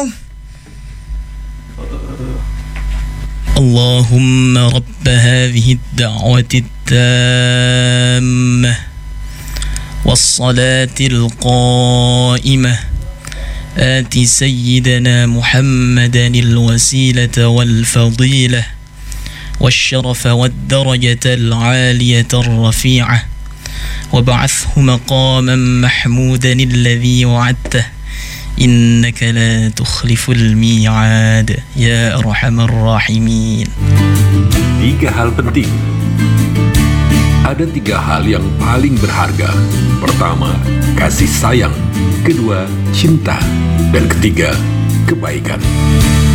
اللهم رب هذه الدعوة التامة والصلاة القائمة آت سيدنا محمدا الوسيلة والفضيلة والشرف والدرجة العالية الرفيعة وابعثه مقاما محمودا الذي وعدته إنك لا تخلف الميعاد يا أرحم الراحمين. 3 hal penting. Ada 3 hal yang paling berharga. Pertama, kasih sayang. Kedua, cinta. Dan ketiga, kebaikan.